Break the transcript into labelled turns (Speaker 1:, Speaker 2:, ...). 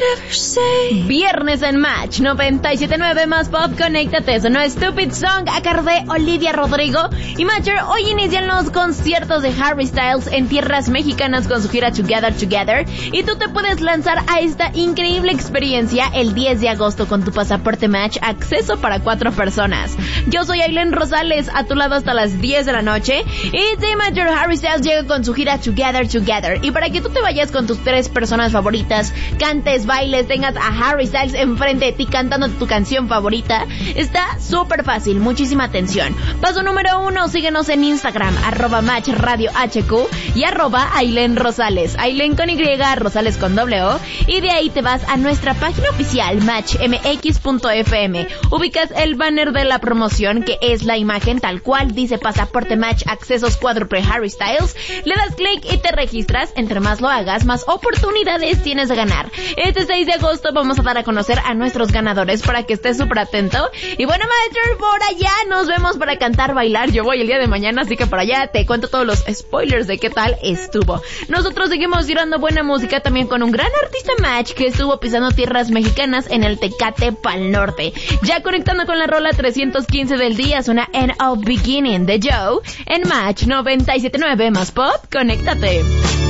Speaker 1: Viernes en Match 97.9 más pop, conéctate, sonó Stupid Song a cargo de Olivia Rodrigo. Y Matcher, hoy inician los conciertos de Harry Styles en tierras mexicanas con su gira Together Together, y tú te puedes lanzar a esta increíble experiencia el 10 de agosto con tu pasaporte Match, acceso para 4 personas. Yo soy Ailén Rosales, a tu lado hasta las 10 de la noche, y sí, Matcher, Harry Styles llega con su gira Together Together, y para que tú te vayas con tus 3 personas favoritas, cantes, bailes, tengas a Harry Styles enfrente de ti cantando tu canción favorita, está súper fácil, muchísima atención. Paso número 1, síguenos en Instagram, @MatchRadioHQ y @Ailén Rosales, Ailén con Y, Rosales con O, y de ahí te vas a nuestra página oficial matchmx.fm, ubicas el banner de la promoción, que es la imagen tal cual, dice pasaporte Match, accesos cuádruple Harry Styles, le das clic y te registras. Entre más lo hagas, más oportunidades tienes de ganar. Este 6 de agosto vamos a dar a conocer a nuestros ganadores para que estés súper atento. Y bueno, Master, por allá nos vemos para cantar, bailar. Yo voy el día de mañana, así que por allá te cuento todos los spoilers de qué tal estuvo. Nosotros seguimos tirando buena música también con un gran artista Match que estuvo pisando tierras mexicanas en el Tecate Pal Norte. Ya conectando con la rola 315 del día, suena End of Beginning de Joe en Match 97.9 más pop, conéctate.